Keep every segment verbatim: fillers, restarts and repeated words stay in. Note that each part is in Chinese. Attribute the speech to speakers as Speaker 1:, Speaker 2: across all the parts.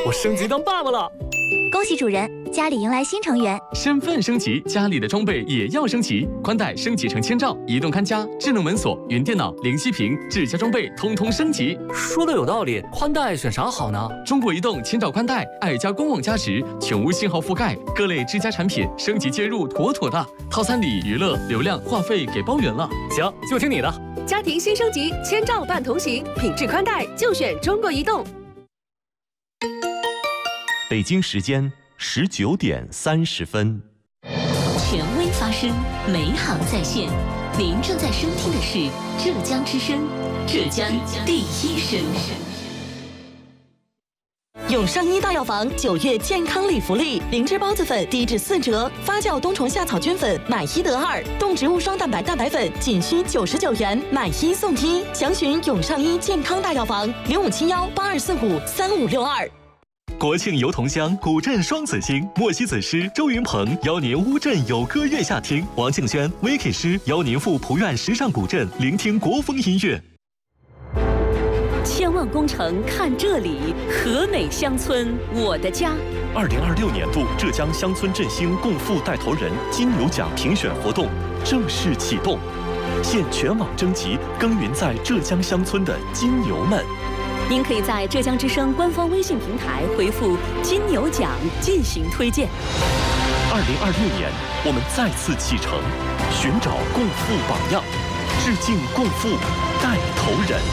Speaker 1: 我升级当爸爸了！
Speaker 2: 恭喜主人，家里迎来新成员。
Speaker 3: 身份升级，家里的装备也要升级。宽带升级成千兆，移动看家、智能门锁、云电脑、零息屏，智家装备通通升级。
Speaker 1: 说的有道理，宽带选啥好呢？
Speaker 3: 中国移动千兆宽带，爱家官网加持，全无信号覆盖，各类智家产品升级接入妥妥的。套餐里娱乐、流量、话费给包圆了。
Speaker 1: 行，就听你的。
Speaker 4: 家庭新升级，千兆伴同行，品质宽带就选中国移动。
Speaker 5: 北京时间十九点三十分。
Speaker 6: 权威发声，美好在线。您正在收听的是浙江之声，浙江第一声。
Speaker 7: 永上医大药房九月健康礼福利，灵芝孢子粉低至四折，发酵冬虫夏草菌粉买一得二，动植物双蛋白蛋白粉仅需九十九元，买一送一。详询永上医健康大药房零五七幺八二四五三五六二。
Speaker 5: 国庆游同乡，古镇双子星，莫西子诗、周云鹏邀您乌镇有歌月下听，王庆轩、Vicky 诗邀您赴蒲苑时尚古镇聆听国风音乐。
Speaker 6: 千万工程看这里，和美乡村我的家。
Speaker 5: 二零二六年度浙江乡村振兴共富带头人金牛奖评选活动正式启动，现全网征集耕耘在浙江乡村的金牛们。
Speaker 6: 您可以在浙江之声官方微信平台回复“金牛奖”进行推荐。
Speaker 5: 二零二六年，我们再次启程，寻找共富榜样，致敬共富带头人。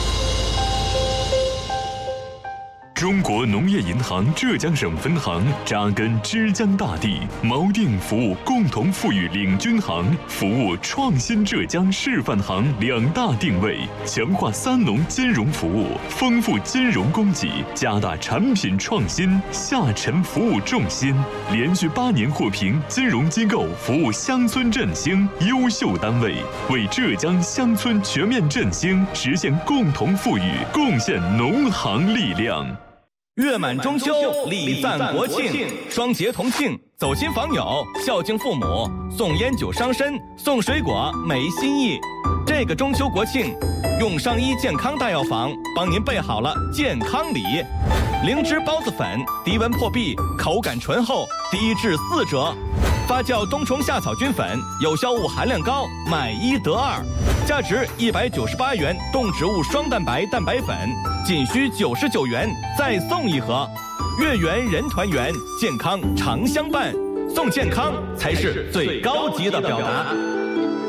Speaker 8: 中国农业银行浙江省分行扎根之江大地，锚定服务共同富裕领军行、服务创新浙江示范行两大定位，强化三农金融服务，丰富金融供给，加大产品创新，下沉服务重心，连续八年获评金融机构服务乡村振兴优秀单位，为浙江乡村全面振兴实现共同富裕贡献农行力量。
Speaker 9: 月满中秋，礼赞国庆，双节同庆，走亲访友，孝敬父母，送烟酒伤身，送水果没心意。这个中秋国庆，永上医健康大药房帮您备好了健康礼，灵芝孢子粉低温破壁，口感醇厚，低至四折。发酵冬虫夏草菌粉有效物含量高，买一得二，价值一百九十八元动植物双蛋白蛋白粉仅需九十九元，再送一盒。月圆人团圆，健康常相伴，送健康才是最高级的表达。